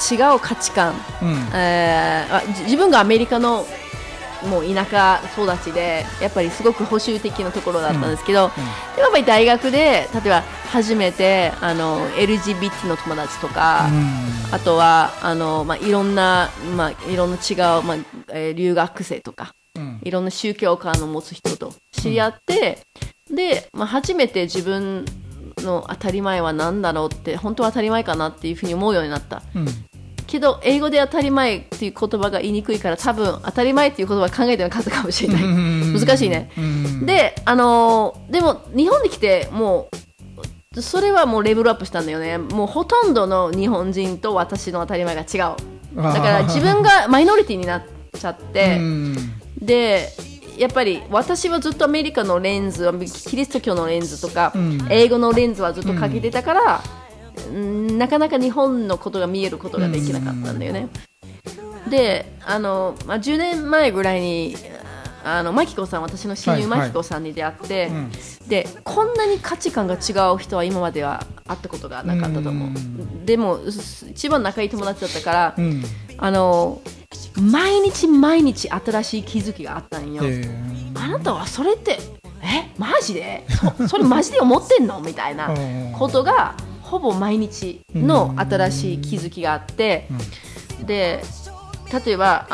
違う価値観、自分がアメリカのもう田舎育ちでやっぱりすごく保守的なところだったんですけど、でもやっぱり大学で例えば初めてLGBT の友達とか、あとはいろんな、いろんな違う、留学生とか、いろんな宗教観を持つ人と知り合って、で、初めて自分の当たり前は何だろうって本当は当たり前かなっていうふうに思うようになった、けど英語で当たり前っていう言葉が言いにくいから多分当たり前っていう言葉考えてなかったかもしれない難しいね、で、でも日本に来てもうそれはもうレベルアップしたんだよね。もうほとんどの日本人と私の当たり前が違う。だから自分がマイノリティになっちゃってでやっぱり私はずっとアメリカのレンズキリスト教のレンズとか、英語のレンズはずっとかけてたから、なかなか日本のことが見えることができなかったんだよね。で10年前ぐらいにマキコさん、私の親友マキコさんに出会って、でこんなに価値観が違う人は今までは会ったことがなかったと思う。でも一番仲いい友達だったから、毎日毎日新しい気づきがあったんよ。あなたはそれってマジで それマジで思ってんのみたいなことがほぼ毎日の新しい気づきがあって、で例えば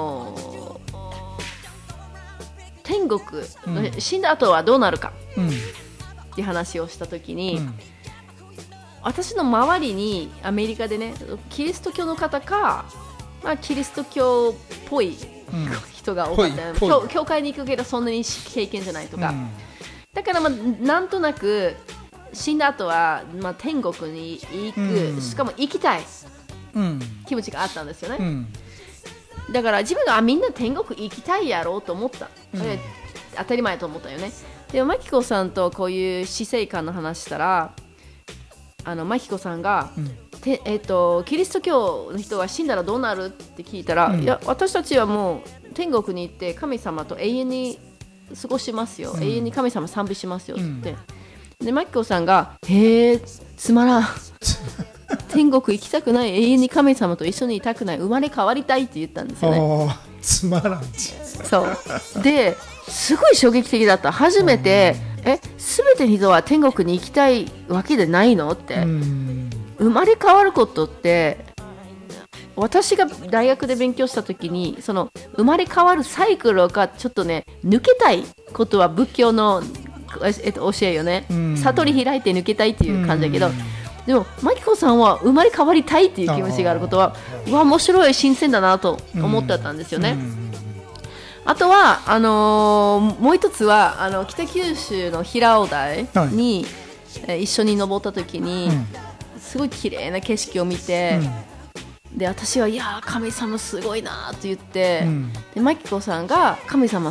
天国、死んだ後はどうなるかっていう話をしたときに、私の周りにアメリカでねキリスト教の方か、キリスト教っぽい人が多かった、教会に行くけどそんなに経験じゃないとか、だからなんとなく死んだ後は、天国に行く、しかも行きたい気持ちがあったんですよね、だから自分がみんな天国行きたいやろうと思った、当たり前と思ったよね。でもマキコさんとこういう死生観の話したらマキコさんが、キリスト教の人は死んだらどうなるって聞いたら、いや私たちはもう天国に行って神様と永遠に過ごしますよ、永遠に神様賛美しますよって、でマキコさんがつまらん天国行きたくない、永遠に神様と一緒にいたくない、生まれ変わりたいって言ったんですよね。 つまらんそうですごい衝撃的だった。初めて全ての人は天国に行きたいわけでないのって、生まれ変わることって私が大学で勉強した時にその生まれ変わるサイクルがちょっとね抜けたいことは仏教の、教えよね、悟り開いて抜けたいっていう感じだけど、でもマキコさんは生まれ変わりたいっていう気持ちがあることは面白い新鮮だなと思ってたんですよね。あとはもう一つは北九州の平尾台に、一緒に登った時に、すごい綺麗な景色を見て、で私はいや神様すごいなって言って、でマキコさんが神様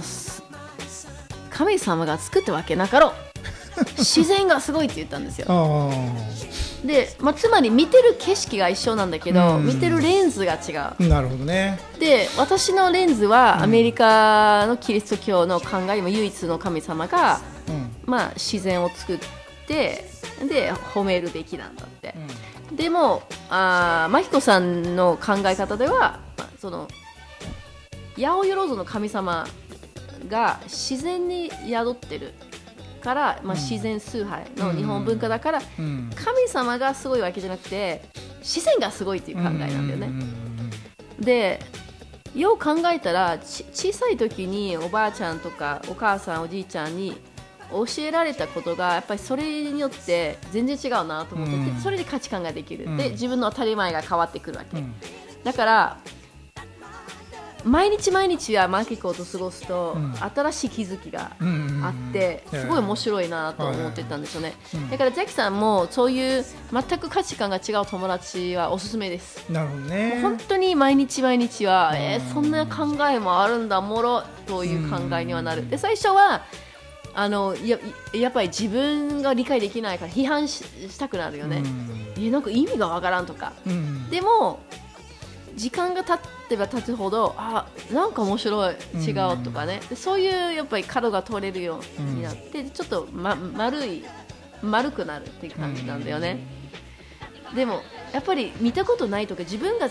が作ったわけなかろう自然がすごいって言ったんですよ。で、つまり見てる景色が一緒なんだけど、見てるレンズが違う。 なるほどね。 で私のレンズはアメリカのキリスト教の考えでも唯一の神様が、自然を作ってで褒めるべきなんだって、でもマキコさんの考え方では、その八百万の神様が自然に宿ってるから、自然崇拝の日本文化だから、神様がすごいわけじゃなくて自然がすごいっていう考えなんだよね。でよう考えたら小さい時におばあちゃんとかお母さんおじいちゃんに教えられたことがやっぱりそれによって全然違うなと思ってて、それで価値観ができる、で自分の当たり前が変わってくるわけ、だから毎日毎日はマキコと過ごすと、新しい気づきがあって、すごい面白いなと思ってたんですよね。だからジャッキさんもそういう全く価値観が違う友達はおすすめです。 なるほどね。 本当に毎日毎日は、そんな考えもあるんだもろという考えにはなる。で最初はやっぱり自分が理解できないから批判したくなるよね、なんか意味がわからんとか、でも時間が経ってば経つほどなんか面白い違うとかね、でそういうやっぱり角が取れるようになって、ちょっと、丸くなるっていう感じなんだよね、でもやっぱり見たことないとか自分が